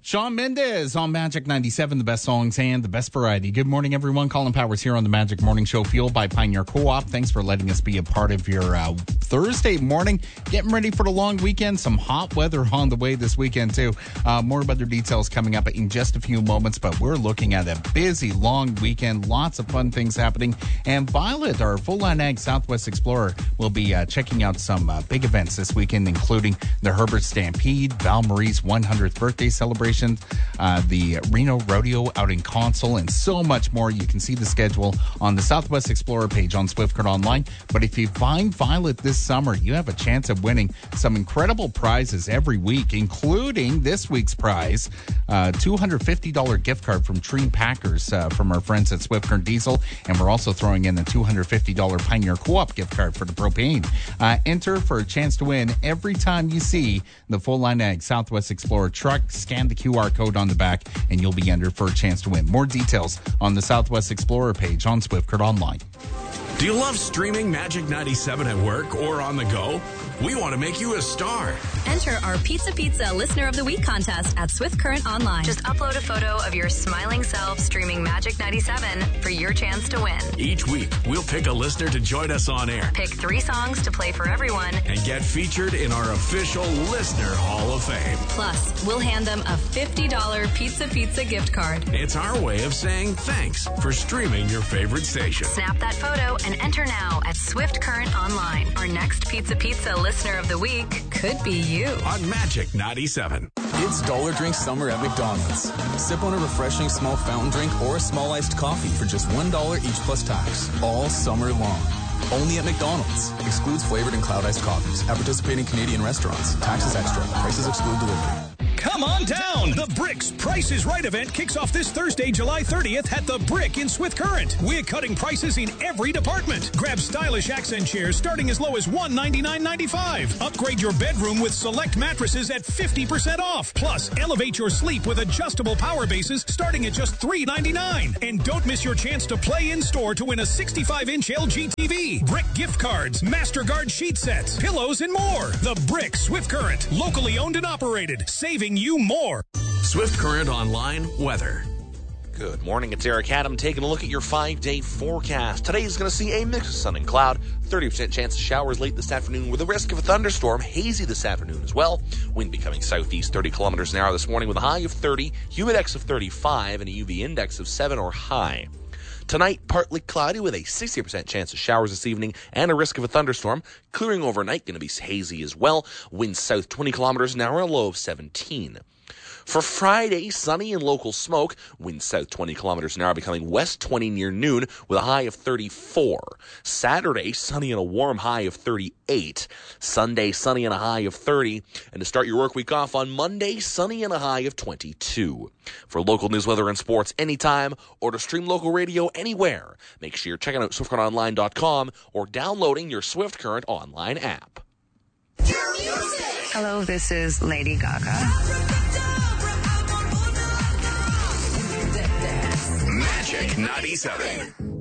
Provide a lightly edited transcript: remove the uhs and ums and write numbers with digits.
Shawn Mendes on Magic 97, the best songs and the best variety. Good morning, everyone. Colin Powers here on the Magic Morning Show, fueled by Pioneer Co-op. Thanks for letting us be a part of your Thursday morning. Getting ready for the long weekend. Some hot weather on the way this weekend, too. More weather details coming up in just a few moments, but we're looking at a busy, long weekend. Lots of fun things happening. And Violet, our full-line ag Southwest Explorer, will be checking out some big events this weekend, including the Herbert Stampede, Val Marie's 100th birthday celebration, the Reno Rodeo out in Console, and so much more. You can see the schedule on the Southwest Explorer page on Swift Current Online. But if you find Violet this summer, you have a chance of winning some incredible prizes every week, including this week's prize, $250 gift card from Tree Packers from our friends at Swift Current Diesel. And we're also throwing in a $250 Pioneer Co-op gift card for the propane. Enter for a chance to win every time you see the Full Line Ag Southwest Explorer truck. Scan the QR code on the back, and you'll be entered for a chance to win. More details on the Southwest Explorer page on Swift Current Online. Do you love streaming Magic 97 at work or on the go? We want to make you a star. Enter our Pizza Listener of the Week contest at Swift Current Online. Just upload a photo of your smiling self streaming Magic 97 for your chance to win. Each week, we'll pick a listener to join us on air. Pick 3 songs to play for everyone. And get featured in our official Listener Hall of Fame. Plus, we'll hand them a $50 Pizza gift card. It's our way of saying thanks for streaming your favorite station. Snap that photo and enter now at Swift Current Online. Our next Pizza Listener of the Week could be you. On Magic 97. It's Dollar Drink Summer at McDonald's. Sip on a refreshing small fountain drink or a small iced coffee for just $1 each plus tax, all summer long. Only at McDonald's. Excludes flavored and cloud iced coffees. At participating Canadian restaurants. Taxes extra. Prices exclude delivery. Come on down! The Brick's Price is Right event kicks off this Thursday, July 30th at The Brick in Swift Current. We're cutting prices in every department. Grab stylish accent chairs starting as low as $199.95. Upgrade your bedroom with select mattresses at 50% off. Plus, elevate your sleep with adjustable power bases starting at just $399. And don't miss your chance to play in-store to win a 65-inch LG TV, Brick gift cards, MasterGuard sheet sets, pillows, and more. The Brick Swift Current, locally owned and operated, saving you more. Swift Current Online weather. Good morning, it's Eric Adam taking a look at your 5-day forecast. Today is going to see a mix of sun and cloud, 30% chance of showers late this afternoon with a risk of a thunderstorm, hazy this afternoon as well. Wind becoming southeast 30 kilometers an hour this morning with a high of 30, humidex of 35, and a UV index of 7 or high. Tonight, partly cloudy with a 60% chance of showers this evening and a risk of a thunderstorm. Clearing overnight, going to be hazy as well. Wind south 20 kilometers an hour, a low of 17. For Friday, sunny and local smoke. Wind south 20 kilometers an hour, becoming west 20 near noon with a high of 34. Saturday, sunny and a warm high of 38. Sunday, sunny and a high of 30. And to start your work week off on Monday, sunny and a high of 22. For local news, weather, and sports anytime, or to stream local radio anywhere, make sure you're checking out SwiftCurrentOnline.com or downloading your Swift Current Online app. Hello, this is Lady Gaga. Magic 97.